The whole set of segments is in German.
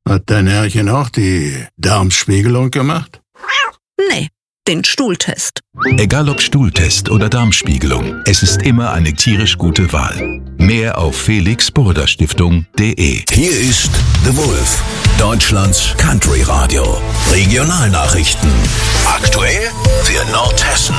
Hat dein Herrchen auch die Darmspiegelung gemacht? Nee, den Stuhltest. Egal ob Stuhltest oder Darmspiegelung, es ist immer eine tierisch gute Wahl. Mehr auf felix-burda-stiftung.de. Hier ist The Wolf, Deutschlands Country Radio. Regionalnachrichten. Aktuell für Nordhessen.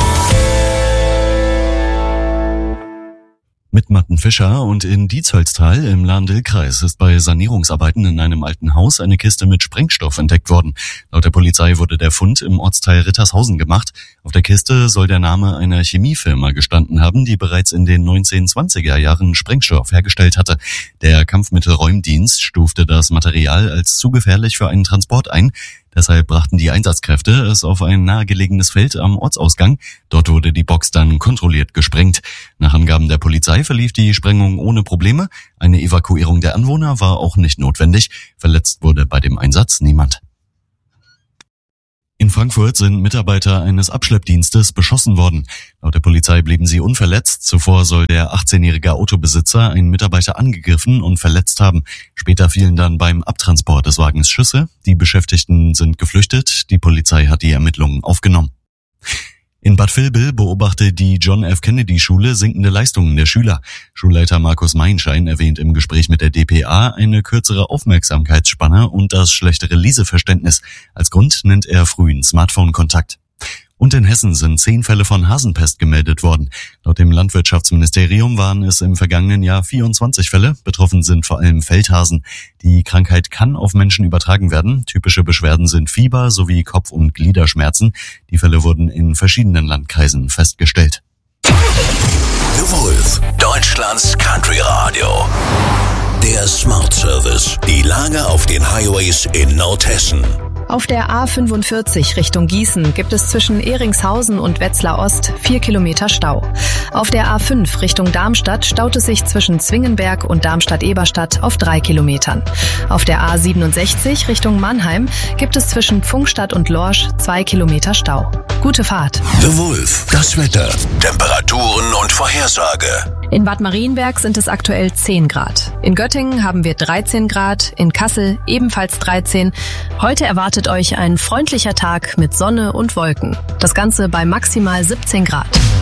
Mit Matten Fischer und in Dietzollstal im Lahn-Dill-Kreis ist bei Sanierungsarbeiten in einem alten Haus eine Kiste mit Sprengstoff entdeckt worden. Laut der Polizei wurde der Fund im Ortsteil Rittershausen gemacht. Auf der Kiste soll der Name einer Chemiefirma gestanden haben, die bereits in den 1920er Jahren Sprengstoff hergestellt hatte. Der Kampfmittelräumdienst stufte das Material als zu gefährlich für einen Transport ein. Deshalb brachten die Einsatzkräfte es auf ein nahegelegenes Feld am Ortsausgang. Dort wurde die Box dann kontrolliert gesprengt. Nach Angaben der Polizei verlief die Sprengung ohne Probleme. Eine Evakuierung der Anwohner war auch nicht notwendig. Verletzt wurde bei dem Einsatz niemand. In Frankfurt sind Mitarbeiter eines Abschleppdienstes beschossen worden. Laut der Polizei blieben sie unverletzt. Zuvor soll der 18-jährige Autobesitzer einen Mitarbeiter angegriffen und verletzt haben. Später fielen dann beim Abtransport des Wagens Schüsse. Die Beschäftigten sind geflüchtet. Die Polizei hat die Ermittlungen aufgenommen. In Bad Vilbel beobachtet die John F. Kennedy Schule sinkende Leistungen der Schüler. Schulleiter Markus Meinschein erwähnt im Gespräch mit der dpa eine kürzere Aufmerksamkeitsspanne und das schlechtere Leseverständnis. Als Grund nennt er frühen Smartphone-Kontakt. Und in Hessen sind 10 Fälle von Hasenpest gemeldet worden. Laut dem Landwirtschaftsministerium waren es im vergangenen Jahr 24 Fälle. Betroffen sind vor allem Feldhasen. Die Krankheit kann auf Menschen übertragen werden. Typische Beschwerden sind Fieber sowie Kopf- und Gliederschmerzen. Die Fälle wurden in verschiedenen Landkreisen festgestellt. The Wolf, Deutschlands Country Radio. Der Smart Service. Die Lage auf den Highways in Nordhessen. Auf der A45 Richtung Gießen gibt es zwischen Ehringshausen und Wetzlar Ost 4 Kilometer Stau. Auf der A5 Richtung Darmstadt staut es sich zwischen Zwingenberg und Darmstadt-Eberstadt auf 3 Kilometern. Auf der A67 Richtung Mannheim gibt es zwischen Pfungstadt und Lorsch 2 Kilometer Stau. Gute Fahrt. The Wolf, das Wetter, Temperaturen und Vorhersage. In Bad Marienberg sind es aktuell 10 Grad. In Göttingen haben wir 13 Grad, in Kassel ebenfalls 13. Heute erwartet euch ein freundlicher Tag mit Sonne und Wolken. Das Ganze bei maximal 17 Grad.